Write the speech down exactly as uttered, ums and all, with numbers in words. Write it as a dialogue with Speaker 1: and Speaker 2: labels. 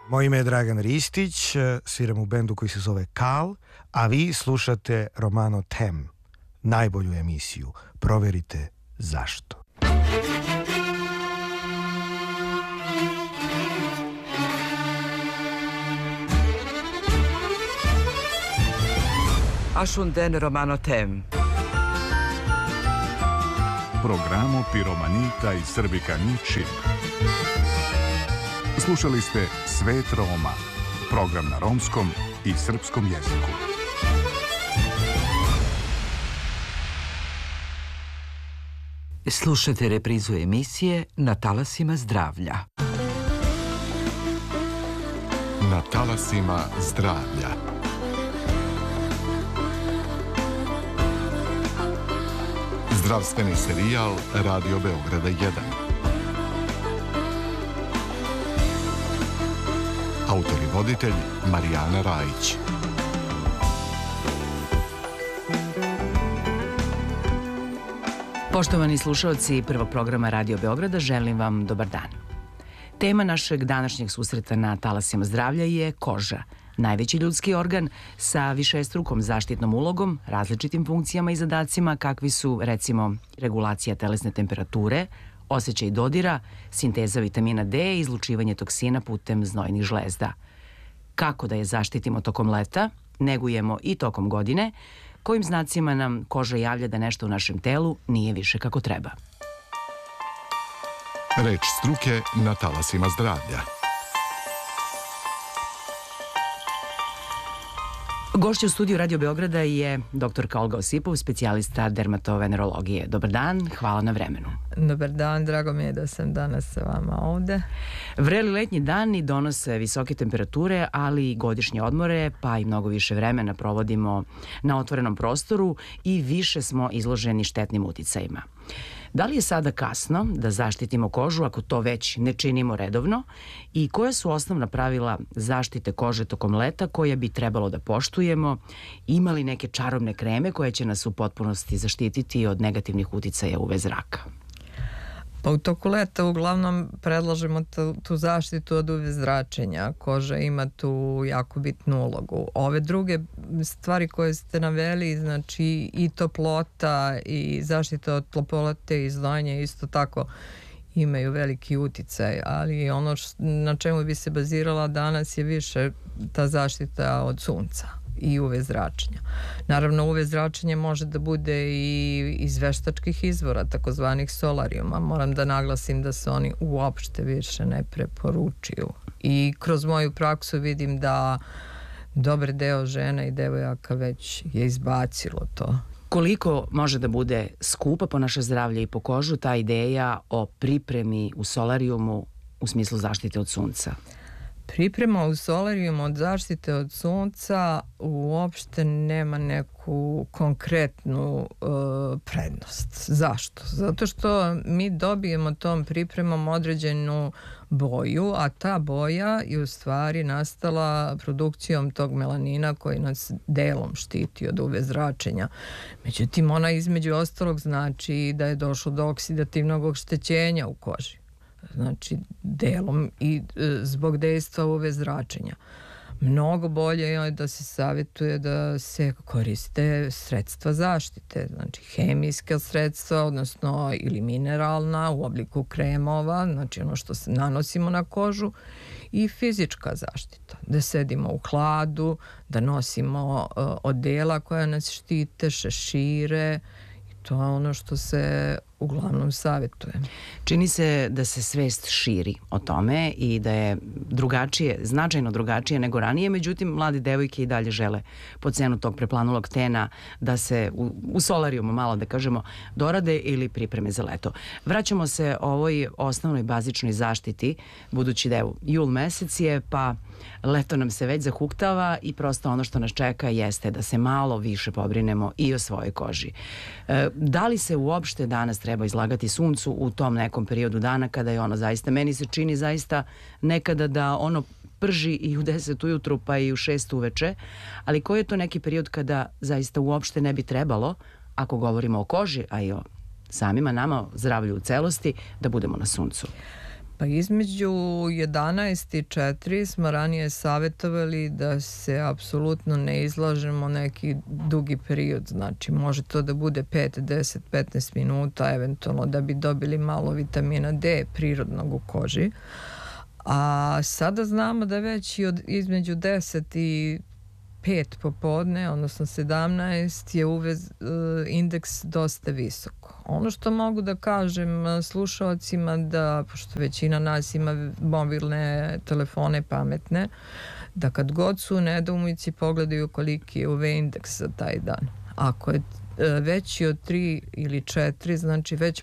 Speaker 1: Moje ime je Dragan Ristić, sviram u bendu koji se zove Kal, a vi slušate Romano Tem, najbolju emisiju. Proverite zašto.
Speaker 2: Asciunden Romano Tem.
Speaker 3: Programu Piromanita i Srbika Ničim. Slušali ste Svet Roma, program na romskom i srpskom jeziku.
Speaker 2: Slušajte reprizu emisije Na talasima zdravlja.
Speaker 3: Na talasima zdravlja. Zdravstveni serijal Radio Beograda jedan. Autor i voditelj Marijana Rajić.
Speaker 4: Poštovani slušalci prvog programa Radio Beograda, želim vam dobar dan. Tema našeg današnjeg susreta na talasima zdravlja je koža, najveći ljudski organ sa višestrukom zaštitnom ulogom, različitim funkcijama i zadacima kakvi su, recimo, regulacija telesne temperature, osjećaj dodira, sinteza vitamina D i izlučivanje toksina putem znojnih žlezda. Kako da je zaštitimo tokom leta, negujemo i tokom godine, kojim znacima nam koža javlja da nešto u našem telu nije više kako treba.
Speaker 3: Reč struke na talasima zdravlja.
Speaker 4: Gošća u studiju Radio Beograda je doktorka Olga Osipov, specijalista dermatovenerologije. Dobar dan, hvala na vremenu.
Speaker 5: Dobar dan, drago mi je da sam danas sa vama ovde.
Speaker 4: Vreli letnji dani donose visoke temperature, ali i godišnje odmore, pa i mnogo više vremena provodimo na otvorenom prostoru i više smo izloženi štetnim uticajima. Da li je sada kasno da zaštitimo kožu ako to već ne činimo redovno i koja su osnovna pravila zaštite kože tokom leta koje bi trebalo da poštujemo? Ima li neke čarobne kreme koje će nas u potpunosti zaštititi od negativnih uticaja U V zraka?
Speaker 5: Pa u toku leta uglavnom predlažemo tu, tu zaštitu od U V zračenja. Koža ima tu jako bitnu ulogu. Ove druge stvari koje ste naveli, znači i toplota i zaštita od toplote i znojanja isto tako imaju veliki uticaj, ali ono š, na čemu bi se bazirala danas je više ta zaštita od sunca i U V zračenja. Naravno, U V zračenje može da bude i iz veštačkih izvora, takozvanih solarijuma. Moram da naglasim da se oni uopšte više ne preporučuju. I kroz moju praksu vidim da dobar deo žena i devojaka već je izbacilo to.
Speaker 4: Koliko može da bude skupa po naše zdravlje i po kožu ta ideja o pripremi u solarijumu u smislu zaštite od sunca?
Speaker 5: Priprema u solarijumu od zaštite od sunca uopšte nema neku konkretnu uh, prednost. Zašto? Zato što mi dobijemo tom pripremom određenu boju, a ta boja je u stvari nastala produkcijom tog melanina koji nas delom štiti od U V zračenja. Međutim, ona između ostalog znači da je došlo do oksidativnog oštećenja u koži. Znači delom i e, zbog dejstva U V zračenja. Mnogo bolje je da se savjetuje da se koriste sredstva zaštite, znači hemijska sredstva, odnosno ili mineralna u obliku kremova, znači ono što se nanosimo na kožu, i fizička zaštita, da sedimo u hladu, da nosimo e, odela koja nas štite, šešire. To je ono što se uglavnom savjetuje.
Speaker 4: Čini se da se svest širi o tome i da je drugačije, značajno drugačije nego ranije, međutim, mlade devojke i dalje žele po cenu tog preplanulog tena da se u, u solarijumu malo, da kažemo, dorade ili pripreme za leto. Vraćamo se ovoj osnovnoj bazičnoj zaštiti, budući da je jul mesec je, pa leto nam se već zahuktava i prosto ono što nas čeka jeste da se malo više pobrinemo i o svojoj koži. E, da li se uopšte danas treba izlagati suncu u tom nekom periodu dana kada je ono zaista, meni se čini zaista nekada da ono prži i u deset ujutru pa i u šest uveče, ali koji je to neki period kada zaista uopšte ne bi trebalo, ako govorimo o koži, a i o samima nama, o zdravlju u celosti, da budemo na suncu?
Speaker 5: Pa između jedanaest i četiri smo ranije savjetovali da se apsolutno ne izlažemo neki dugi period, znači može to da bude pet, deset, petnaest minuta eventualno da bi dobili malo vitamina D prirodnog u koži. A sada znamo da već i od između deset i pet popodne, odnosno sedamnaest, je uvez, indeks dosta visok. Ono što mogu da kažem slušalcima, da, pošto većina nas ima mobilne telefone pametne, da kad god su u nedoumici pogledaju koliki je U V indeks za taj dan. Ako je veći od tri ili četiri, znači već